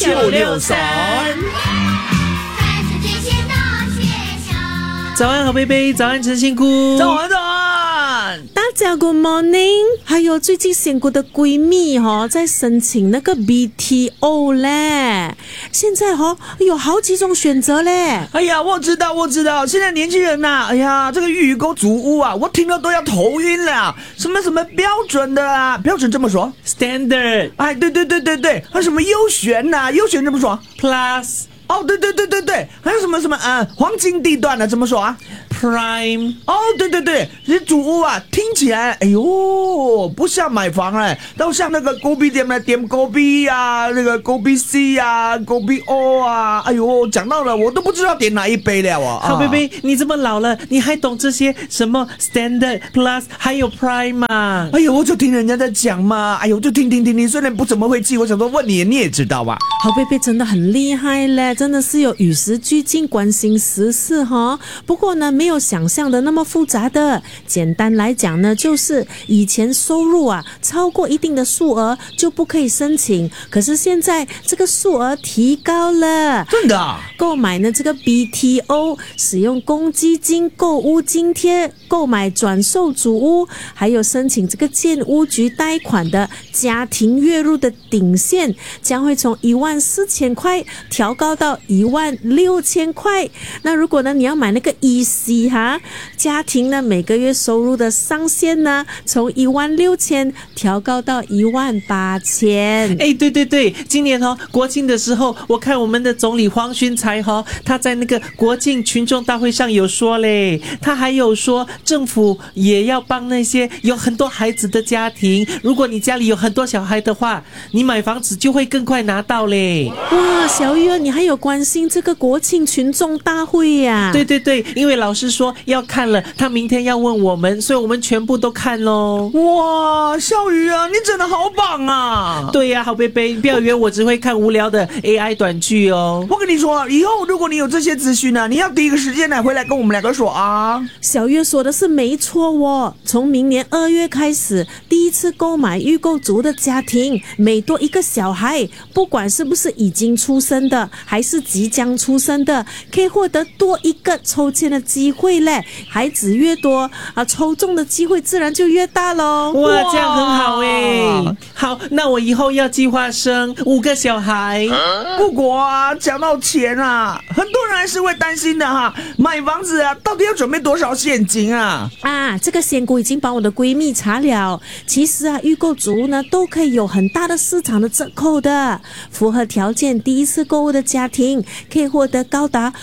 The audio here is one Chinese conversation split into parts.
963。早安好贝贝，早安陈仙姑， 早安早安， 大家 Good morning。还有最近仙姑的闺蜜在申请那个 BTO 嘞，现在有好几种选择嘞。 哎呀，我知道，现在年轻人呐，哎呀，这个预购组屋啊，我听了都要头晕了。什么标准的啊？标准这么说 ，Standard。 哎，对，还有什么优选呐？优选怎么说 ？Plus。 哦，对，还有什么黄金地段呢？怎么说啊 ？Prime。 哦，对，这主屋啊，听起来，哎呦，不像买房哎，倒像那个狗币店的点狗币呀，那个狗币 C 呀，狗币 O 啊，哎呦，讲到了，我都不知道点哪一杯了啊！ 好贝贝，你这么老了，你还懂这些什么 Standard Plus 还有 Prime 嘛？ 哎呦，我就听人家在讲嘛，哎呦，就听，虽然不怎么会记，我想说问你，你也知道吧？ 好贝贝真的很厉害嘞。真的是有与时俱进，关心时事不过呢，没有想象的那么复杂的。简单来讲呢，就是以前收入超过一定的数额就不可以申请，可是现在这个数额提高了。 真的啊？ 购买呢这个 BTO， 使用公积金购屋津贴购买转售主屋，还有申请这个建屋局贷款的家庭月入的顶线将会从14000块调高到16000块。那如果呢你要买那个 EC 家庭呢每个月收入的上限呢从16000调高到18000。 哎，对，今年国庆的时候，我看我们的总理黄循财他在那个国庆群众大会上有说嘞，他还有说政府也要帮那些有很多孩子的家庭，如果你家里有很多小孩的话，你买房子就会更快拿到嘞。 哇，小玉儿，你还有关心这个国庆群众大会呀？ 对，因为老师说要看了，他明天要问我们，所以我们全部都看咯。 哇，小雨啊，你真的好棒啊！ 对呀，好贝贝，不要以为我只会看无聊的 AI 短剧哦。 我跟你说，以后如果你有这些资讯你要第一个时间回来跟我们两个说啊。 小月说的是没错从明年2月开始，第一次购买预购族的家庭，每多一个小孩，不管是不是已经出生的还是即将出生的，可以获得多一个抽签的机会嘞。孩子越多抽中的机会自然就越大咯。 哇，这样很好耶。好，那我以后要计划生5个小孩。 不过讲到钱很多人还是会担心的买房子到底要准备多少现金啊？ 这个仙姑已经帮我的闺蜜查了，其实预购族呢都可以有很大的市场的折扣的，符合条件第一次购物的家庭可以获得高达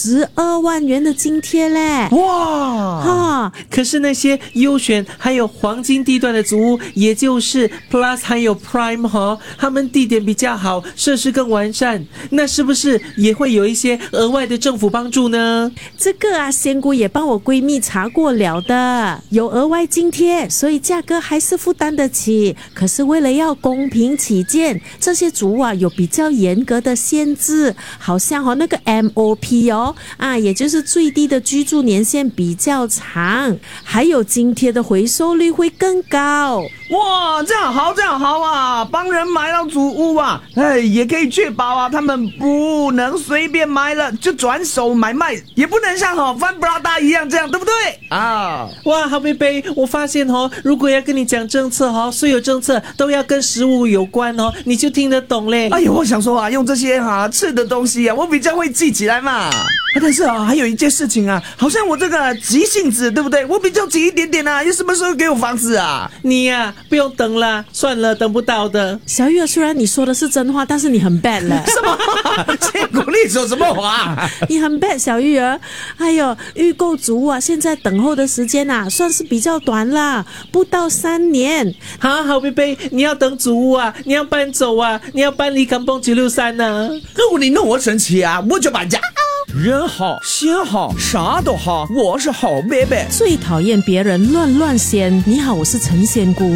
12万元的津贴嘞。 哇！ 可是那些优选还有黄金地段的族屋，也就是 Plus 还有 Prime 他们地点比较好，设施更完善，那是不是也会有一些额外的政府帮助呢？ 这个仙姑也帮我闺蜜查过了的，有额外津贴，所以价格还是负担得起。可是为了要公平起见，这些族屋有比较严格的限制，好像那个 MOP 也就是最低的居住年限比较长，还有津贴的回收率会更高。 哇，这样好啊，帮人买到主屋也可以确保他们不能随便买了就转手买卖，也不能像翻布拉达一样这样，对不对啊？ 哇，好贝贝，我发现如果要跟你讲政策所有政策都要跟食物有关你就听得懂嘞。 哎呦，我想说用这些吃的东西我比较会记起来嘛。但是还有一件事情好像我这个急性子，对不对？我比较急一点点有什么时候给我房子你不用等了，算了，等不到的。 小雨儿，虽然你说的是真话，但是你很 bad 了。 什么？这鼓励说什么话？ 你很 bad， 小玉儿。还有预购族现在等候的时间算是比较短啦，不到3年。 好贝贝，你要等主屋你要搬走你要搬离港崩963呢。 如果你弄我生气我就搬家。人好心好啥都好，我是好贝贝。 最讨厌别人乱仙。你好，我是陈仙姑。